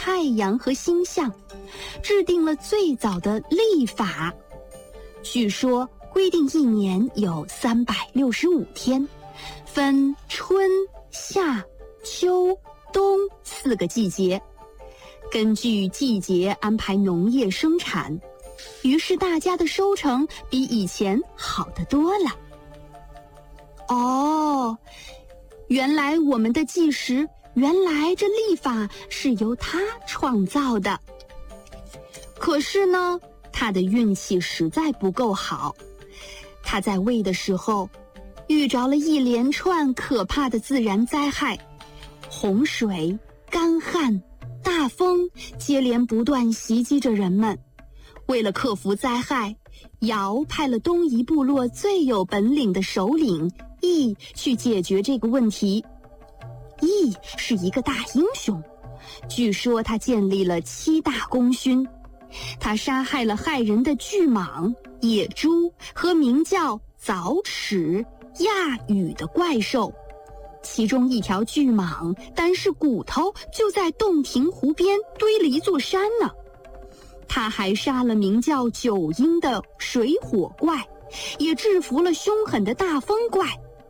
太阳和星象，制定了最早的历法。据说规定一年有365天，分春、夏、秋、冬4个季节，根据季节安排农业生产，于是大家的收成比以前好得多了。哦，原来我们的计时，原来这历法是由他创造的。可是呢，他的运气实在不够好。他在位的时候，遇着了一连串可怕的自然灾害，洪水、干旱、大风接连不断袭击着人们。为了克服灾害，尧派了东夷部落最有本领的首领羿去解决这个问题。羿是一个大英雄，据说他建立了7大功勋。他杀害了害人的巨蟒、野猪和名叫早齿、亚羽的怪兽，其中一条巨蟒单是骨头就在洞庭湖边堆了一座山呢。他还杀了名叫九阴的水火怪，也制服了凶狠的大风怪。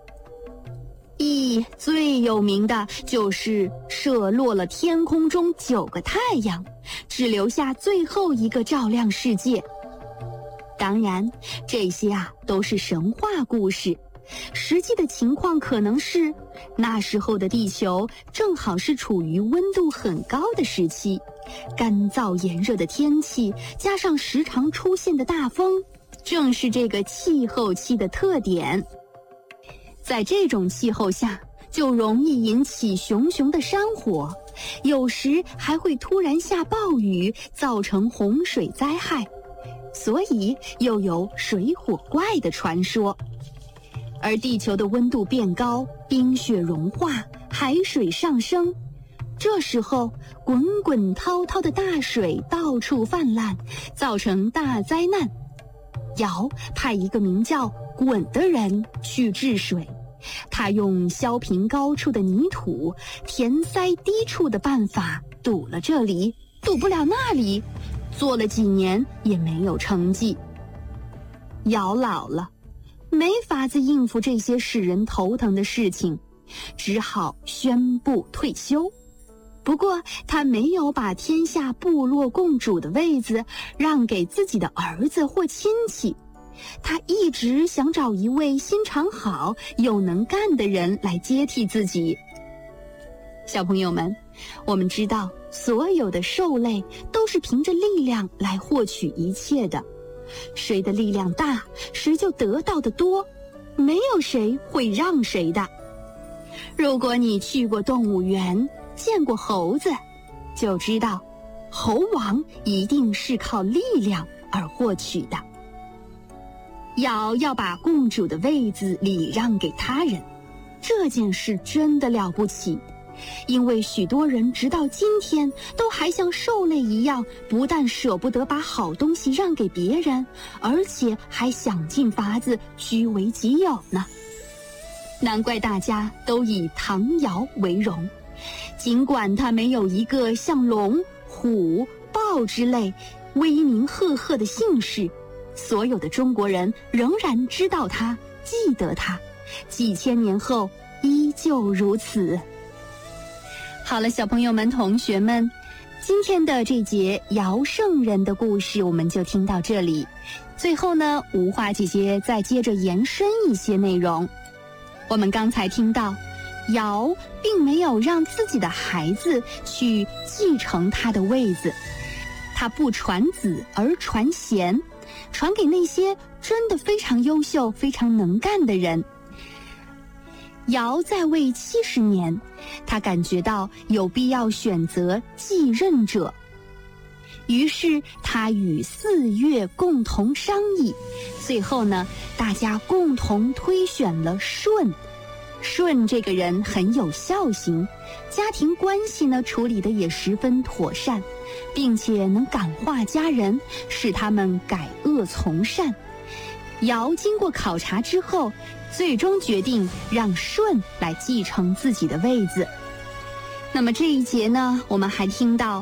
羿最有名的就是射落了天空中9个太阳，只留下最后一个照亮世界。当然，这些都是神话故事，实际的情况可能是那时候的地球正好是处于温度很高的时期，干燥炎热的天气加上时常出现的大风，正是这个气候期的特点。在这种气候下，就容易引起熊熊的山火，有时还会突然下暴雨，造成洪水灾害，所以又有水火怪的传说。而地球的温度变高，冰雪融化，海水上升，这时候滚滚滔滔的大水到处泛滥，造成大灾难。尧派一个名叫鲧的人去治水，他用削平高处的泥土，填塞低处的办法堵了这里，堵不了那里，做了几年也没有成绩。尧老了，没法子应付这些使人头疼的事情，只好宣布退休。不过他没有把天下部落共主的位子让给自己的儿子或亲戚，他一直想找一位心肠好又能干的人来接替自己。小朋友们，我们知道所有的兽类都是凭着力量来获取一切的，谁的力量大，谁就得到的多，没有谁会让谁的。如果你去过动物园，见过猴子，就知道猴王一定是靠力量而获取的。尧要把共主的位子礼让给他人，这件事真的了不起，因为许多人直到今天都还像兽类一样，不但舍不得把好东西让给别人，而且还想尽法子据为己有呢。难怪大家都以唐尧为荣，尽管他没有一个像龙、虎、豹之类威名赫赫的姓氏，所有的中国人仍然知道他，记得他，几千年后依旧如此。好了，小朋友们、同学们，今天的这节尧圣人的故事我们就听到这里。最后呢，吴华姐姐再接着延伸一些内容。我们刚才听到，尧并没有让自己的孩子去继承他的位子，他不传子而传贤，传给那些真的非常优秀、非常能干的人。尧在位70年，他感觉到有必要选择继任者，于是他与4月共同商议，最后呢，大家共同推选了舜。舜这个人很有孝心，家庭关系呢处理得也十分妥善，并且能感化家人，使他们改恶从善。尧经过考察之后，最终决定让舜来继承自己的位子。那么这一节呢，我们还听到